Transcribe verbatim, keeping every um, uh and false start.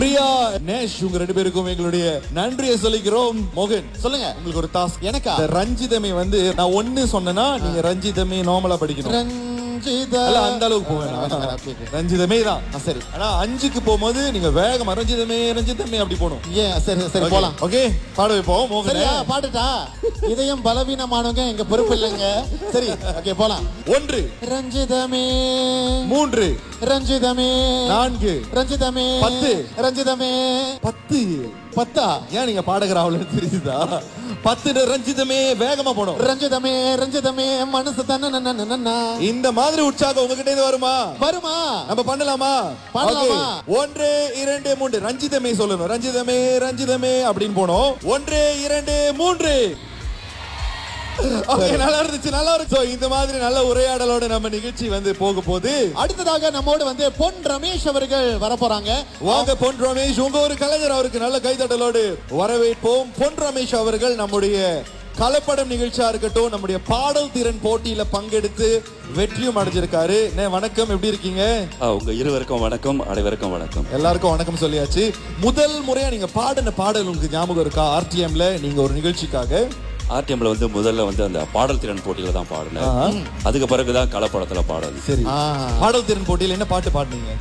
Priya, Nash, உங்க ரெண்டு பேருக்கும் எங்களுடைய நன்றியை சொல்லிக்கிறோம். மோகன், சொல்லுங்க. உங்களுக்கு ஒரு டாஸ்க். எனக்கா? இந்த ரஞ்சிதமே வந்து நான் ஒன்னு சொன்னேன்னா நீங்க ரஞ்சிதமே நார்மலா படிக்கணும். ரஞ்சித அல்ல, அந்த அளவுக்கு போவேன். ரஞ்சிதமே தான் சரி. ஆனா அஞ்சுக்கு போகும்போது நீங்க வேகமா ரஞ்சிதமே ரஞ்சிதமே அப்படி போகணும். ஏன் சரி சரி போலாம். ஓகே, பாட வைப்போம். மோகன், சரியா? பாட்டுட்டா? இதயம் பலவீனமானவங்க எங்க பொறுப்பு இல்லைங்க. சரி, ஓகே போலாம். ஒன்று, ரஞ்சிதமே மூன்று, ரஞ்சிதமே, நான்கு, ரஞ்சிதமே, பத்து. ரஞ்சிதமே, பத்து. பத்தா? ஏன் நீங்க பாடகராவலன்னு தெரியுதா? பத்து ரஞ்சிதமே வேகமா போடும். ரஞ்சிதமே ரஞ்சிதமே மனசு தன்ன இந்த மாதிரி உற்சாகம் உங்ககிட்ட இருந்து வருமா? வருமா? நம்ம பண்ணலாமா? பண்ணலாமா? Okay. ஒன்று, இரண்டு, மூன்று. ரஞ்சிதமே சொல்லணும். ரஞ்சிதமே ரஞ்சிதமே அப்படின்னு போனோம். ஒன்று, இரண்டு, மூன்று. Okay, நல்லா இருந்துச்சு, நல்லா இருக்கு. இந்த மாதிரி நல்ல உரையாடலோட நம்ம நிகழ்ச்சி வந்து போக போகுது. அடுத்ததாக நம்மோடு வந்து பொன் ரமேஷ் அவர்கள் வர போறாங்க. வாங்க பொன் ரமேஷ், உங்க ஒரு கலைஞர், அவருக்கு நல்ல கைதட்டலோடு வரவேற்போம். பொன் ரமேஷ் அவர்கள் நம்முடைய கலப்படம் நிகழ்ச்சியா இருக்கட்டும், நம்முடைய பாடல் திறன் போட்டியில பங்கெடுத்து வெற்றியும் அடைஞ்சிருக்காரு. வணக்கம், எப்படி இருக்கீங்க? உங்க இருவருக்கும் வணக்கம், அனைவருக்கும் வணக்கம். எல்லாருக்கும் வணக்கம் சொல்லியாச்சு. முதல் முறையா நீங்க பாடின பாடல் உங்களுக்கு ஞாபகம் இருக்கா? ஆர்டிஎம்ல நீங்க ஒரு நிகழ்ச்சிக்காக ஆர்டிஎம்ல வந்து முதல்ல வந்து அந்த பாடல் திறன் போட்டியில தான் பாடினேன். அதுக்கு பிறகுதான் கலப்படத்துல பாடல். சரி, பாடல் திறன் போட்டியில என்ன பாட்டு பாடுனீங்க?